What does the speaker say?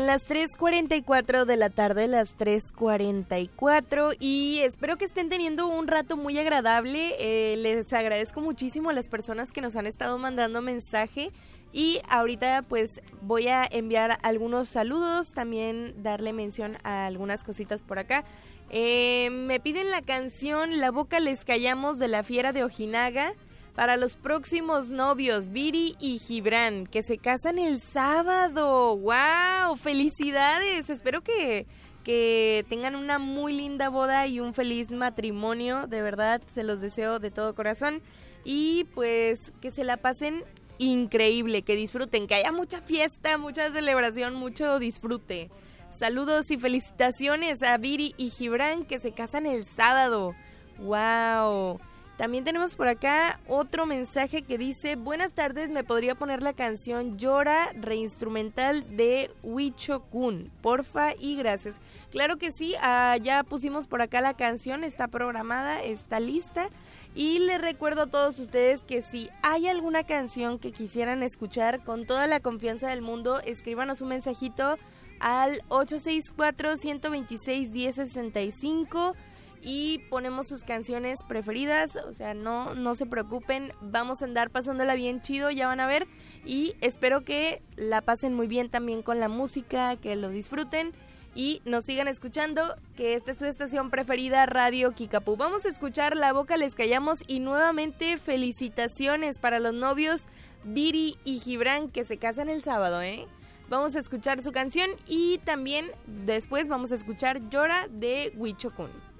Son las 3:44 de la tarde, las 3:44, y espero que estén teniendo un rato muy agradable. Les agradezco muchísimo a las personas que nos han estado mandando mensaje, y ahorita pues voy a enviar algunos saludos, también darle mención a algunas cositas por acá. Me piden la canción La Boca Les Callamos de La Fiera de Ojinaga para los próximos novios, Viri y Gibran, que se casan el sábado. ¡Wow! ¡Felicidades! Espero que tengan una muy linda boda y un feliz matrimonio. De verdad, se los deseo de todo corazón. Y pues que se la pasen increíble, que disfruten, que haya mucha fiesta, mucha celebración, mucho disfrute. Saludos y felicitaciones a Viri y Gibran, que se casan el sábado. ¡Wow! También tenemos por acá otro mensaje que dice: buenas tardes, ¿me podría poner la canción Llora reinstrumental de Huicho Kun? Porfa y gracias. Claro que sí, ya pusimos por acá la canción, está programada, está lista. Y les recuerdo a todos ustedes que si hay alguna canción que quisieran escuchar, con toda la confianza del mundo, escríbanos un mensajito al 864-126-1065 y ponemos sus canciones preferidas. O sea, no se preocupen, vamos a andar pasándola bien chido, ya van a ver, y espero que la pasen muy bien también con la música, que lo disfruten y nos sigan escuchando, que esta es tu estación preferida, Radio Kickapoo. Vamos a escuchar La Boca Les Callamos, y nuevamente felicitaciones para los novios Viri y Gibran, que se casan el sábado, Vamos a escuchar su canción y también después vamos a escuchar Llora de Huicho Kun.